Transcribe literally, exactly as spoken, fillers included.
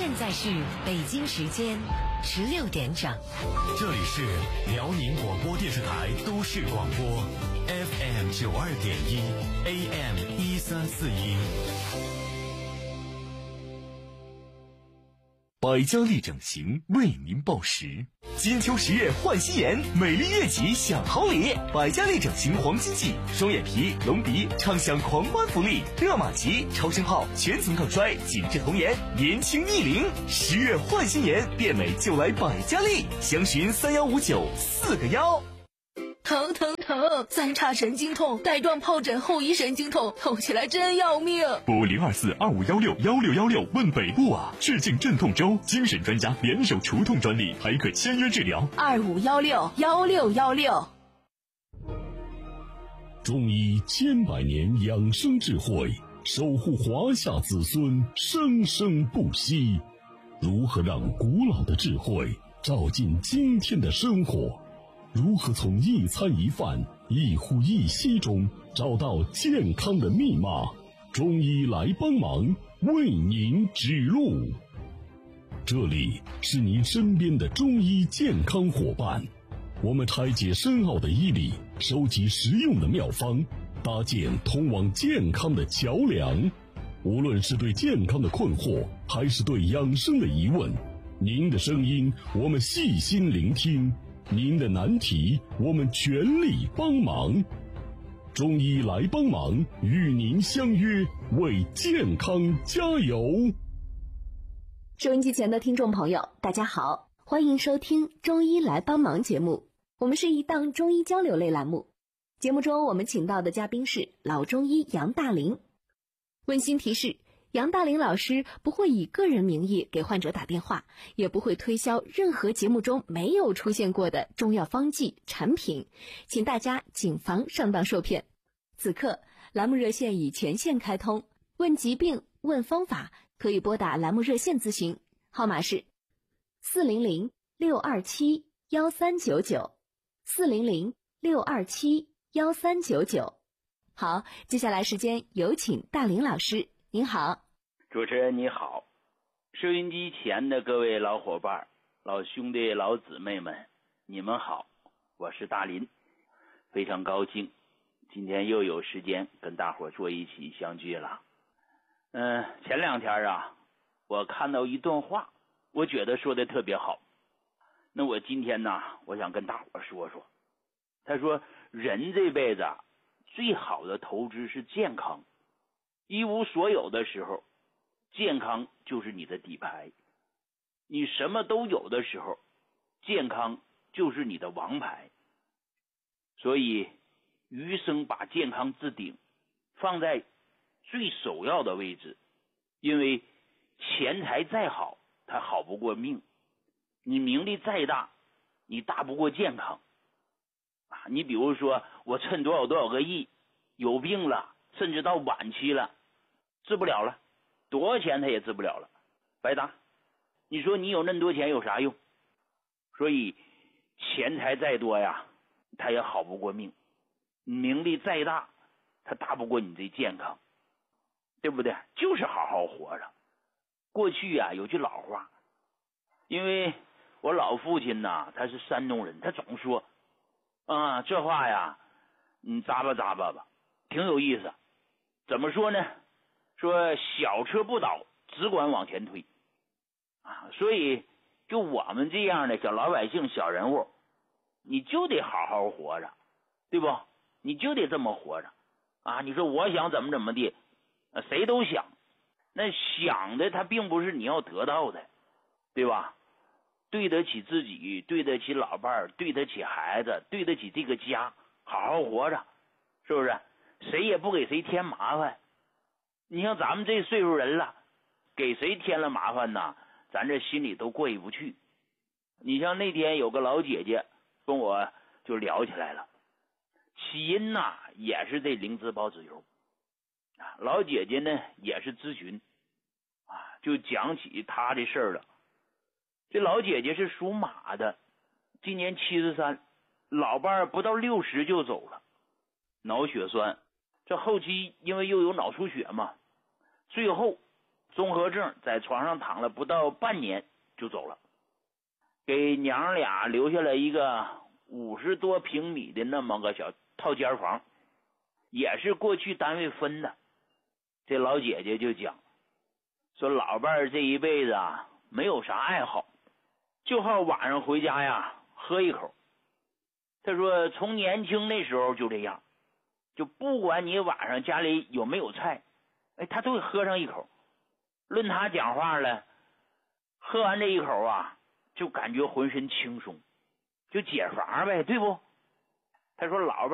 现在是北京时间十六点整， 这里是辽宁广播电视台都市广播 F M 九二点一 A M 一三四一。百家丽整形为您报时，金秋十月换新颜，美丽悦己享好礼。百家丽整形黄金季，双眼皮、隆鼻畅享狂欢福利，热玛吉、超声号全层抗衰，紧致童颜，年轻逆龄。十月换新颜，变美就来百家丽，详询三幺五九四个幺。 疼疼疼！三叉神经痛，带状疱疹后遗神经痛，痛起来真要命。 拨零二四二五幺六幺六幺六问北部啊！致敬镇痛周，精神专家联手除痛专利，还可签约治疗。 二五幺六幺六幺六。 中医千百年养生智慧，守护华夏子孙生生不息。如何让古老的智慧照进今天的生活？如何从一餐一饭一呼一吸中找到健康的密码？中医来帮忙，为您指路。这里是您身边的中医健康伙伴，我们拆解深奥的医理，收集实用的妙方，搭建通往健康的桥梁。无论是对健康的困惑，还是对养生的疑问，您的声音我们细心聆听，您的难题我们全力帮忙。中医来帮忙，与您相约，为健康加油。 收音机前的听众朋友，大家好，欢迎收听中医来帮忙节目。我们是一档中医交流类栏目，节目中我们请到的嘉宾是老中医杨大林。温馨提示，杨大林老师不会以个人名义给患者打电话，也不会推销任何节目中没有出现过的中药方剂产品，请大家谨防上当受骗。此刻栏目热线已全线开通，问疾病问方法可以拨打栏目热线咨询，号码是四零零六二七幺三九九 四零零六二七幺三九九。好，接下来时间有请大林老师，您好。 主持人你好，收音机前的各位老伙伴、老兄弟、老姊妹们，你们好，我是大林，非常高兴今天又有时间跟大伙坐一起相聚了。嗯、呃，前两天啊，我看到一段话，我觉得说的特别好。那我今天呢，我想跟大伙说说。他说，人这辈子最好的投资是健康，一无所有的时候，健康就是你的底牌。你什么都有的时候，健康就是你的王牌。所以余生把健康置顶，放在最首要的位置。因为钱财再好，它好不过命；你名利再大，你大不过健康。啊，你比如说我趁多少多少个亿，有病了，甚至到晚期了，治不了了，多少钱他也治不了了，白搭。你说你有那么多钱有啥用？所以钱财再多呀，他也好不过命；名利再大，他大不过你这健康，对不对？就是好好活着。过去啊有句老话，因为我老父亲呐，他是山东人，他总说啊这话呀，你咂巴咂巴吧，挺有意思。怎么说呢？说小车不倒，只管往前推啊！所以就我们这样的小老百姓、小人物，你就得好好活着，对不？你就得这么活着啊！你说我想怎么怎么地，谁都想，那想的他并不是你要得到的，对吧？对得起自己，对得起老伴儿，对得起孩子，对得起这个家，好好活着，是不是？谁也不给谁添麻烦。你像咱们这岁数人了，给谁添了麻烦呢？咱这心里都过意不去。你像那天有个老姐姐跟我就聊起来了，起因呐也是这灵芝孢子油啊。老姐姐呢也是咨询啊，就讲起她的事儿了。这老姐姐是属马的，今年七十三，老伴儿不到六十就走了，脑血栓，这后期因为又有脑出血嘛，最后综合症，在床上躺了不到半年就走了，给娘俩留下了一个五十多平米的那么个小套间房，也是过去单位分的。这老姐姐就讲说，老伴儿这一辈子啊没有啥爱好，就好晚上回家呀喝一口。他说从年轻那时候就这样，就不管你晚上家里有没有菜，哎，他都会喝上一口。论他讲话了，喝完这一口啊，就感觉浑身轻松，就解乏呗，对不？他说老伴